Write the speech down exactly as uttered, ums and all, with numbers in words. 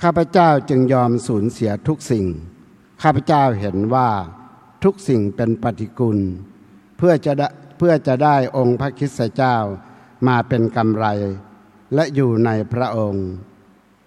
ข้าพเจ้าจึงยอมสูญเสียทุกสิ่งข้าพเจ้าเห็นว่าทุกสิ่งเป็นปฏิกูลเพื่อจะเพื่อจะได้องค์พระคริสตเจ้ามาเป็นกำไรและอยู่ในพระองค์